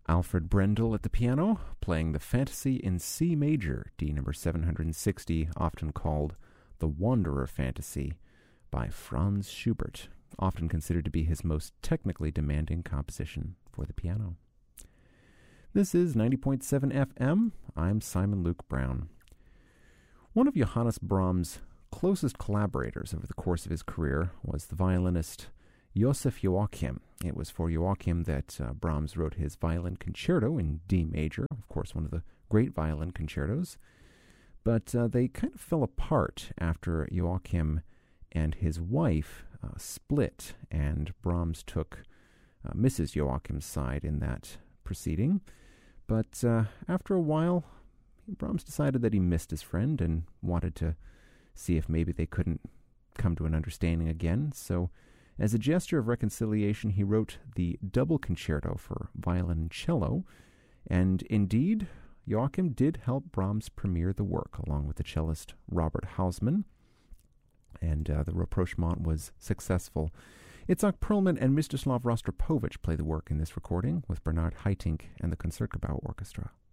Alfred Brendel at the piano, playing the Fantasy in C major, D number 760, often called the Wanderer Fantasy, by Franz Schubert, often considered to be his most technically demanding composition for the piano. This is 90.7 FM. I'm Simon Luke Brown. One of Johannes Brahms' closest collaborators over the course of his career was the violinist Joseph Joachim. It was for Joachim that Brahms wrote his violin concerto in D major, of course one of the great violin concertos. But they kind of fell apart after Joachim and his wife split, and Brahms took Mrs. Joachim's side in that proceeding. But after a while, Brahms decided that he missed his friend and wanted to see if maybe they couldn't come to an understanding again. So, as a gesture of reconciliation, he wrote the double concerto for violin and cello, and indeed, Joachim did help Brahms premiere the work, along with the cellist Robert Hausmann, and the rapprochement was successful. Itzhak Perlman and Mstislav Rostropovich play the work in this recording, with Bernard Haitink and the Concertgebouw Orchestra.